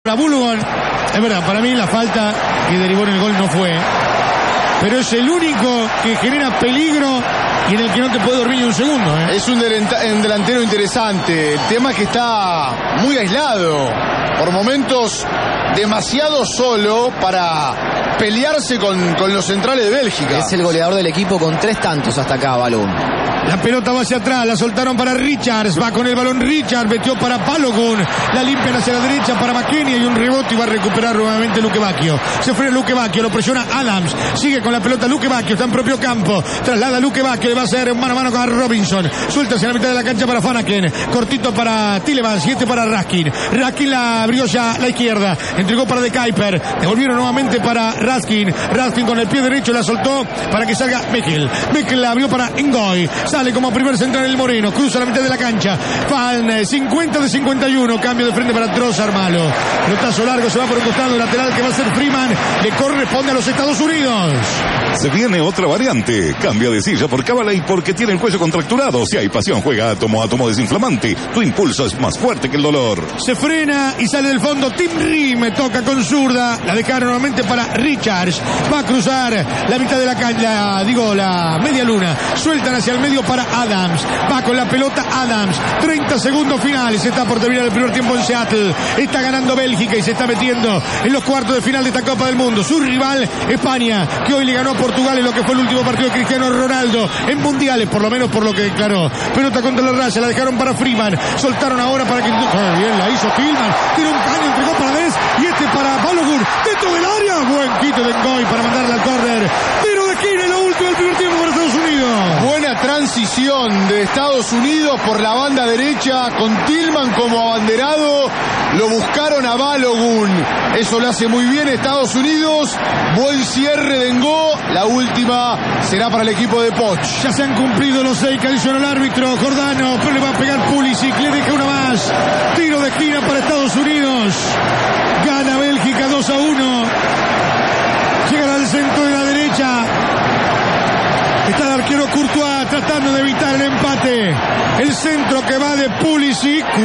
La Balogun, es verdad, para mí la falta que derivó en el gol no fue, pero es el único que genera peligro y en el que no te puede dormir ni un segundo. Es un delantero interesante. El tema es que está muy aislado, por momentos demasiado solo para pelearse con los centrales de Bélgica. Es el goleador del equipo con 3 tantos hasta acá, Balogun. La pelota va hacia atrás, la soltaron para Richards, va con el balón Richards, metió para Balogun, la limpian hacia la derecha para McKennie, hay un rebote y va a recuperar nuevamente Luque Bacchio. Se frena Luque Bacchio, lo presiona Adams, sigue con la pelota Luque Bacchio, está en propio campo, traslada Luque Bacchio, le va a hacer mano a mano con Robinson, suelta hacia la mitad de la cancha para Fanaken, cortito para Tielemans y para Raskin. Raskin la abrió ya a la izquierda, entregó para De Kuyper, devolvieron nuevamente para Raskin con el pie derecho la soltó para que salga Mechel la abrió para Ngoy, sale como primer central el Moreno, cruza la mitad de la cancha, van 50 de 51, cambio de frente para Trossard, malo, pelotazo largo, se va por un costado, lateral que va a ser Freeman, le corresponde a los Estados Unidos. Se viene otra variante, cambia de silla por Cavalay porque tiene el cuello contracturado. Si hay pasión, juega átomo desinflamante, tu impulso es más fuerte que el dolor. Se frena y sale del fondo Tim Ream, toca con zurda, la dejaron nuevamente para Richards, va a cruzar la mitad de la cancha, la media luna, sueltan hacia el medio para Adams, va con la pelota Adams, 30 segundos finales, está por terminar el primer tiempo en Seattle, está ganando Bélgica y se está metiendo en los cuartos de final de esta Copa del Mundo. Su rival España, que hoy le ganó a Portugal en lo que fue el último partido de Cristiano Ronaldo en mundiales, por lo menos por lo que declaró. Pelota contra la raya, la dejaron para Freeman, soltaron ahora para que bien la hizo Tillman, tiró un caño, entregó para Des y para Balogun dentro del área, buen quite de Ngoy para mandarla al córner, tiro de esquina en la última del primer tiempo para Estados Unidos. Buena transición de Estados Unidos por la banda derecha con Tillman como abanderado, lo buscaron a Balogun, eso lo hace muy bien Estados Unidos, buen cierre de Ngo, la última será para el equipo de Poch. Ya se han cumplido los 6 que adicionó el árbitro Jordano, pero le va a pegar Pulisic, le deja una más, tiro de esquina para Estados Unidos, gana Bélgica 2-1, llegan al centro de la derecha, está el arquero Courtois tratando de evitar el empate, el centro que va de Pulisic.